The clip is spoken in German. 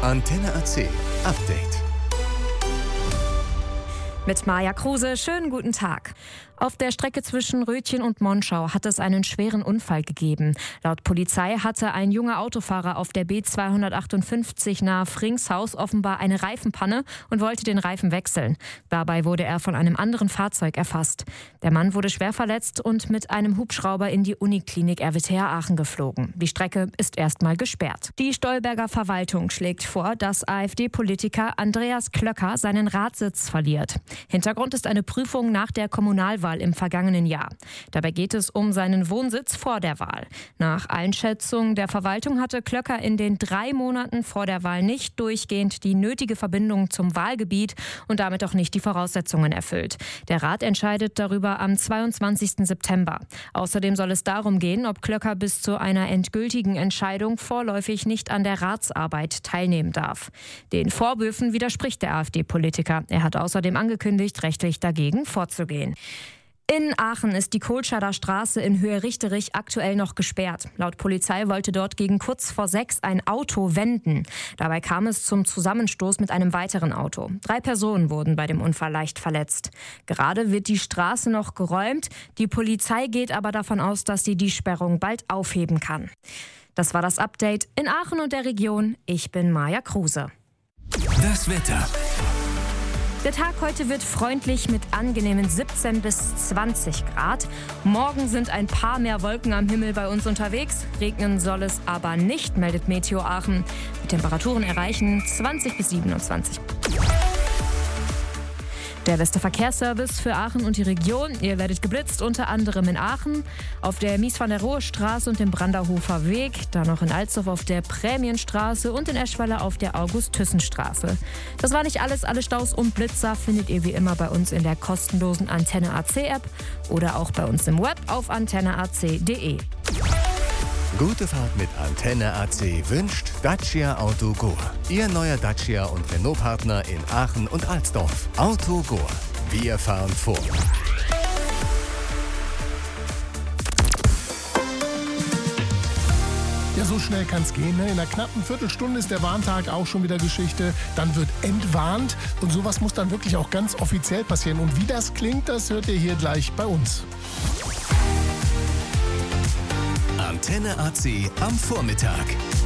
Antenne AC Update. Mit Maja Kruse, schönen guten Tag. Auf der Strecke zwischen Rötchen und Monschau hat es einen schweren Unfall gegeben. Laut Polizei hatte ein junger Autofahrer auf der B258 nahe Fringshaus offenbar eine Reifenpanne und wollte den Reifen wechseln. Dabei wurde er von einem anderen Fahrzeug erfasst. Der Mann wurde schwer verletzt und mit einem Hubschrauber in die Uniklinik RWTH Aachen geflogen. Die Strecke ist erstmal gesperrt. Die Stolberger Verwaltung schlägt vor, dass AfD-Politiker Andreas Klöcker seinen Ratssitz verliert. Hintergrund ist eine Prüfung nach der Kommunalwahl im vergangenen Jahr. Dabei geht es um seinen Wohnsitz vor der Wahl. Nach Einschätzung der Verwaltung hatte Klöcker in den 3 Monaten vor der Wahl nicht durchgehend die nötige Verbindung zum Wahlgebiet und damit auch nicht die Voraussetzungen erfüllt. Der Rat entscheidet darüber am 22. September. Außerdem soll es darum gehen, ob Klöcker bis zu einer endgültigen Entscheidung vorläufig nicht an der Ratsarbeit teilnehmen darf. Den Vorwürfen widerspricht der AfD-Politiker. Er hat außerdem angekündigt, rechtlich dagegen vorzugehen. In Aachen ist die Kohlschader Straße in Höhe Richterich aktuell noch gesperrt. Laut Polizei wollte dort gegen kurz vor 6 ein Auto wenden. Dabei kam es zum Zusammenstoß mit einem weiteren Auto. 3 Personen wurden bei dem Unfall leicht verletzt. Gerade wird die Straße noch geräumt. Die Polizei geht aber davon aus, dass sie die Sperrung bald aufheben kann. Das war das Update in Aachen und der Region. Ich bin Maja Kruse. Das Wetter. Der Tag heute wird freundlich mit angenehmen 17 bis 20 Grad. Morgen sind ein paar mehr Wolken am Himmel bei uns unterwegs. Regnen soll es aber nicht, meldet Meteo Aachen. Die Temperaturen erreichen 20 bis 27. Der beste Verkehrsservice für Aachen und die Region. Ihr werdet geblitzt, unter anderem in Aachen, auf der Mies-van-der-Rohe-Straße und dem Branderhofer Weg, dann noch in Alsdorf auf der Prämienstraße und in Eschweiler auf der August-Thyssen-Straße. Das war nicht alles. Alle Staus und Blitzer findet ihr wie immer bei uns in der kostenlosen Antenne AC App oder auch bei uns im Web auf antenneac.de. Gute Fahrt mit Antenne AC wünscht Dacia Autogur. Ihr neuer Dacia und Renault-Partner in Aachen und Alsdorf. Autogur. Wir fahren vor. Ja, so schnell kann es gehen. Ne? In einer knappen Viertelstunde ist der Warntag auch schon wieder Geschichte. Dann wird entwarnt und sowas muss dann wirklich auch ganz offiziell passieren. Und wie das klingt, das hört ihr hier gleich bei uns. Antenne AC am Vormittag.